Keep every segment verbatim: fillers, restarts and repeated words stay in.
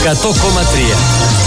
εκατό κόμμα τρία.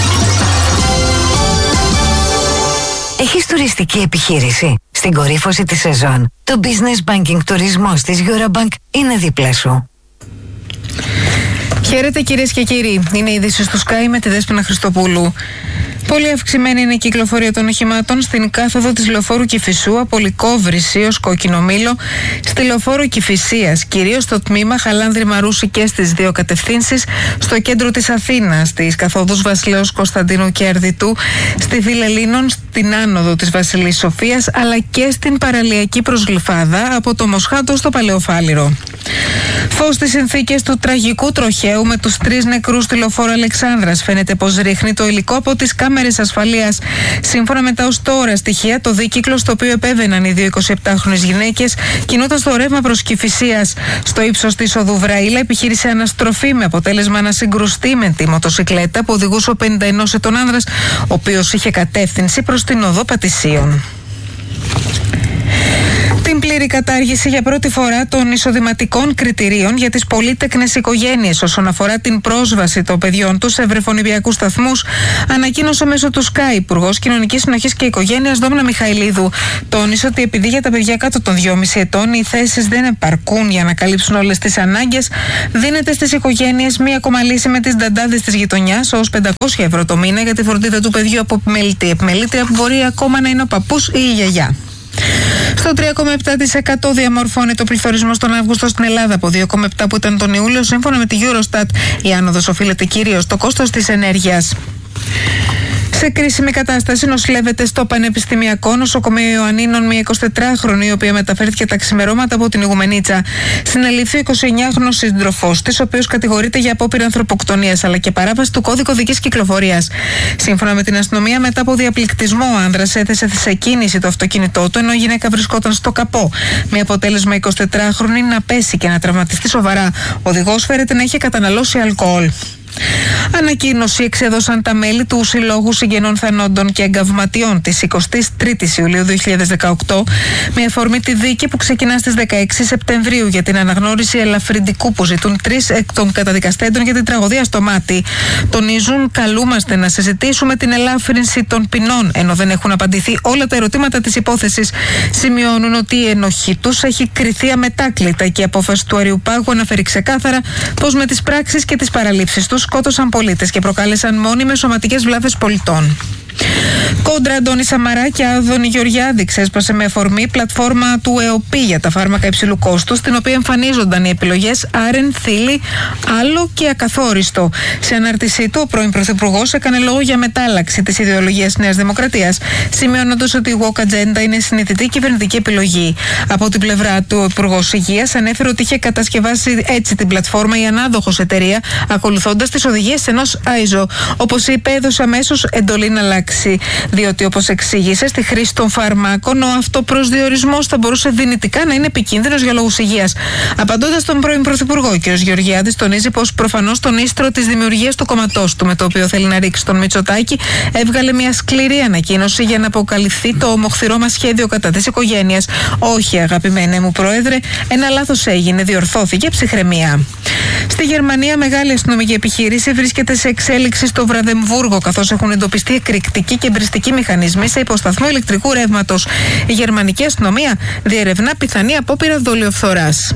Έχεις τουριστική επιχείρηση? Στην κορύφωση της σεζόν, το Business Banking τουρισμός της Eurobank είναι δίπλα σου. Χαίρετε κυρίες και κύριοι, είναι η είδηση του Sky με τη Δέσποινα Χριστοπούλου. Πολύ αυξημένη είναι η κυκλοφορία των οχημάτων στην κάθοδο της λεωφόρου Κηφισού από Λυκόβρηση ως Κόκκινο Μήλο, στη λεωφόρο Κηφισίας, κυρίως στο τμήμα Χαλάνδρη Μαρούση και στις δύο κατευθύνσεις, στο κέντρο της Αθήνας, στις καθόδους Βασιλέως Κωνσταντίνου και Αρδιτού, στη Φιλελλήνων, στην άνοδο της Βασιλής Σοφίας, αλλά και στην παραλιακή προσγλυφάδα από το Μοσχάτο στο Παλαιοφάλιρο. Φως στις συνθήκες του τραγικού τροχαίου με τους τρεις νεκρούς στη λεωφόρο Αλεξάνδρας. Φαίνεται πως ρίχνει το υλικό από τις κάμερες ασφαλείας. Σύμφωνα με τα ως τώρα στοιχεία, το δίκυκλο στο οποίο επέβαιναν οι δύο εικοσιεπτάχρονες γυναίκες κινούταν στο ρεύμα προς Κηφισίας. Στο ύψος της οδού Βραήλα επιχείρησε αναστροφή με αποτέλεσμα να συγκρουστεί με τη μοτοσικλέτα που οδηγούσε ο πενηνταενός ετών άνδρας, ο οποίος είχε κατεύθυνση προς την οδό Πατησίων. Την πλήρη κατάργηση για πρώτη φορά των εισοδηματικών κριτηρίων για τις πολύτεκνες οικογένειες όσον αφορά την πρόσβαση των παιδιών τους σε βρεφονιπιακούς σταθμούς ανακοίνωσε μέσω του Sky Υπουργός Κοινωνικής Συνοχής και Οικογένειας Δόμνα Μιχαηλίδου. Τόνισε ότι επειδή για τα παιδιά κάτω των δυόμισι ετών οι θέσεις δεν επαρκούν για να καλύψουν όλες τις ανάγκες, δίνεται στις οικογένειες μία ακόμα λύση με τις νταντάδες της γειτονιάς ως πεντακόσια ευρώ το μήνα για τη φροντίδα του παιδιού από επιμελητή. Επιμελήτρια που μπορεί ακόμα να είναι ο παππούς ή η γιαγιά. Στο τρία κόμμα επτά τοις εκατό διαμορφώνει το πληθωρισμός τον Αύγουστο στην Ελλάδα από δύο κόμμα επτά που ήταν τον Ιούλιο. Σύμφωνα με τη Eurostat, η άνοδος οφείλεται κυρίως στο κόστος της ενέργειας. Σε κρίσιμη κατάσταση νοσηλεύεται στο Πανεπιστημιακό Νοσοκομείο Ιωαννίνων μια εικοσιτετράχρονη, η οποία μεταφέρθηκε τα ξημερώματα από την Ιγουμενίτσα. Συνελήφθη ο εικοσιεννιάχρονος σύντροφός της, ο οποίος κατηγορείται για απόπειρα ανθρωποκτονίας αλλά και παράβαση του κώδικου οδικής κυκλοφορίας. Σύμφωνα με την αστυνομία, μετά από διαπληκτισμό, ο άνδρας έθεσε σε κίνηση το αυτοκίνητό του, ενώ η γυναίκα βρισκόταν στο καπό. Με αποτέλεσμα η εικοσιτετράχρονη να πέσει και να τραυματιστεί σοβαρά. Ο οδηγός φέρεται να είχε καταναλώσει αλκοόλ. Ανακοίνωση εξέδωσαν τα μέλη του Συλλόγου Συγγενών Θανόντων και Εγκαυματιών της εικοστής τρίτης Ιουλίου δύο χιλιάδες δεκαοκτώ με αφορμή τη δίκη που ξεκινά στις δεκαέξι Σεπτεμβρίου για την αναγνώριση ελαφρυντικού που ζητούν τρεις εκ των καταδικαστέντων για την τραγωδία στο Μάτι. Τονίζουν, καλούμαστε να συζητήσουμε την ελάφρυνση των ποινών, ενώ δεν έχουν απαντηθεί όλα τα ερωτήματα της υπόθεσης. Σημειώνουν ότι η ενοχή τους έχει κριθεί αμετάκλητα και η απόφαση του Αριουπάγου αναφέρει ξεκάθαρα πως με τις πράξεις και τις παραλήψεις τους σκότωσαν πολίτες και προκάλεσαν μόνιμες σωματικές βλάβες πολιτών. Κόντρα Αντώνη Σαμαρά και Άδωνη Γεωργιάδη ξέσπασε με αφορμή πλατφόρμα του ΕΟΠΗ για τα φάρμακα υψηλού κόστου, στην οποία εμφανίζονταν οι επιλογές άρεν, θήλη, άλλο και ακαθόριστο. Σε ανάρτησή του, ο πρώην Πρωθυπουργός έκανε λόγο για μετάλλαξη της ιδεολογίας Νέας Δημοκρατίας, σημειώνοντας ότι η woke agenda είναι συνηθιτή κυβερνητική επιλογή. Από την πλευρά του, ο Υπουργός Υγείας ανέφερε ότι είχε κατασκευάσει έτσι την πλατφόρμα η ανάδοχος εταιρεία, ακολουθώντας τις οδηγίες ενός άιζο. Όπως είπε, έδωσε αμέσως εντολή να αλλάξει. Διότι, όπως εξήγησε, στη χρήση των φαρμάκων ο αυτοπροσδιορισμός θα μπορούσε δυνητικά να είναι επικίνδυνος για λόγους υγείας. Απαντώντας τον πρώην Πρωθυπουργό, ο κ. Γεωργιάδης τονίζει πως προφανώς τον ίστρο της δημιουργίας του κομματός του, με το οποίο θέλει να ρίξει τον Μητσοτάκη, έβγαλε μια σκληρή ανακοίνωση για να αποκαλυφθεί το ομοχθηρό μας σχέδιο κατά της οικογένειας. Όχι, αγαπημένε μου Πρόεδρε, ένα λάθος έγινε, διορθώθηκε, ψυχραιμία. Στη Γερμανία, μεγάλη αστυνομική επιχείρηση βρίσκεται σε εξέλιξη στο Βραδεμβούργο, καθώς έχουν εντοπιστεί εκρηκτικοί και εμπριστικοί μηχανισμοί σε υποσταθμό ηλεκτρικού ρεύματος. Η γερμανική αστυνομία διερευνά πιθανή απόπειρα δολιοφθοράς.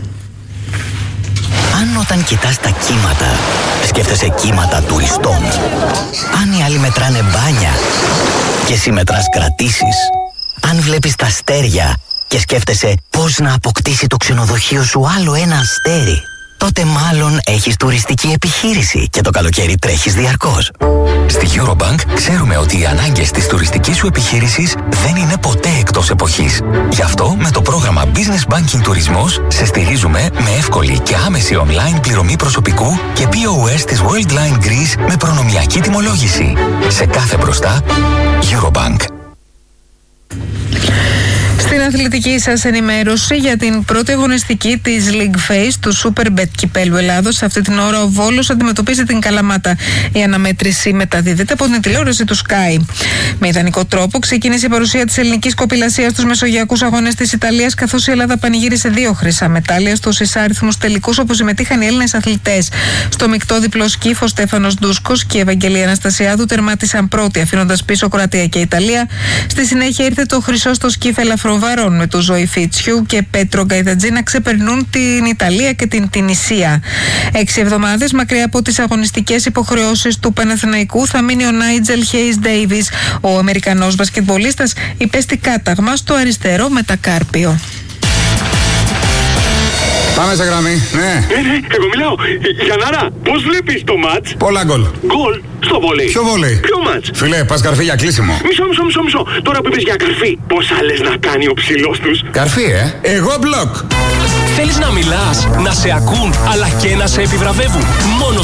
Αν όταν κοιτάς τα κύματα, σκέφτεσαι κύματα τουριστών. Αν οι άλλοι μετράνε μπάνια και εσύ μετράς κρατήσεις. Αν βλέπεις τα αστέρια και σκέφτεσαι πώς να αποκτήσει το ξενοδοχείο σου άλλο ένα αστέρι, τότε μάλλον έχεις τουριστική επιχείρηση και το καλοκαίρι τρέχεις διαρκώς. Στη Eurobank ξέρουμε ότι οι ανάγκες της τουριστικής σου επιχείρησης δεν είναι ποτέ εκτός εποχής. Γι' αυτό με το πρόγραμμα Business Banking Τουρισμός σε στηρίζουμε με εύκολη και άμεση online πληρωμή προσωπικού και πι ο ες της Worldline Greece με προνομιακή τιμολόγηση. Σε κάθε μπροστά, Eurobank. Στην Στην αθλητική σας ενημέρωση για την πρώτη αγωνιστική της League Phase του Superbet Κυπέλλου Ελλάδος, σε αυτή την ώρα ο Βόλος αντιμετωπίζει την Καλαμάτα. Η αναμέτρηση μεταδίδεται από την τηλεόραση του Sky. Με ιδανικό τρόπο ξεκίνησε η παρουσία της ελληνικής κοπηλασίας στους μεσογειακούς αγώνες της Ιταλίας, καθώς η Ελλάδα πανηγύρισε δύο χρυσά μετάλλια στους εισάριθμους τελικούς όπου συμμετείχαν οι Έλληνες αθλητές. Στο μεικτό διπλό σκύφο, Στέφανος Ντούσκος και η Ευαγγελία Αναστασιάδου τερμάτισαν πρώτοι, αφήνοντας πίσω Κροατία και Ιταλία. Στη συνέχεια ήρθε το χρυσό στο σκύφο ελαφροβαρών, με του Ζωή Φίτσιου και Πέτρο Γκαϊτατζή να ξεπερνούν την Ιταλία και την Τινησία. Έξι εβδομάδες μακριά από τις αγωνιστικές υποχρεώσεις του Παναθηναϊκού θα μείνει ο Νάιτζελ Χέις Ντέιβις. Ο Αμερικανός μπασκετμπολίστας υπέστη κάταγμα στο αριστερό μετακάρπιο. Πάμε σε γραμμή, ναι. Ναι, ναι, εγώ μιλάω. Γιαννάρα, πώς βλέπεις το μάτς? Πολλά γκολ. Γκολ στο βόλεϊ. Ποιο βόλεϊ? Ποιο μάτς? Φίλε, πας καρφί για κλείσιμο. Μισό, μισό, μισό, μισό. Τώρα που είπες για καρφί, πόσα λες να κάνει ο ψηλός τους? Καρφί, ε. Εγώ μπλοκ. Θέλεις να μιλάς, να σε ακούν, αλλά και να σε επιβραβεύουν. Μόνο